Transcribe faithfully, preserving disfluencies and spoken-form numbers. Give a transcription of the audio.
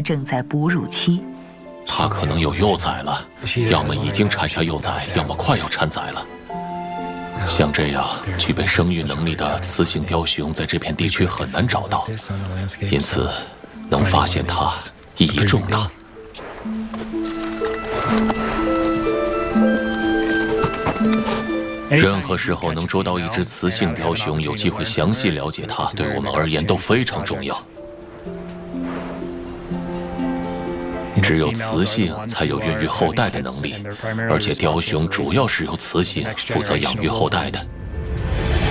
正在哺乳期。 它可能有幼崽了，要么已经产下幼崽，要么快要产崽了。像这样具备生育能力的雌性雕熊，在这片地区很难找到，因此能发现它意义重大。 任何时候能捉到一只雌性雕熊，有机会详细了解它，对我们而言都非常重要。只有雌性才有孕育后代的能力，而且雕熊主要是由雌性负责养育后代的。